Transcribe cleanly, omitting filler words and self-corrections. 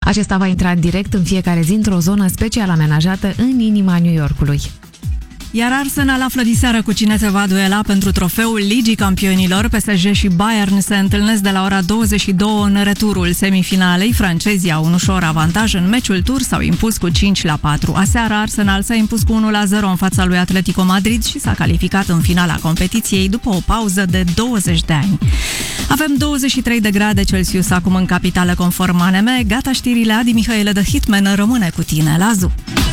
Acesta va intra în direct în fiecare zi într-o zonă special amenajată în inima New Yorkului. Iar Arsenal află diseară cu cine se va duela pentru trofeul Ligii Campionilor. PSG și Bayern se întâlnesc de la ora 22 în returul semifinalei. Francezii au un ușor avantaj în meciul tur, s-au impus cu 5-4. Aseară Arsenal s-a impus cu 1-0 în fața lui Atletico Madrid și s-a calificat în finala competiției după o pauză de 20 de ani. Avem 23 de grade Celsius acum în capitală conform ANM. Gata știrile, Adi Mihaele de Hitman rămâne cu tine la ZU.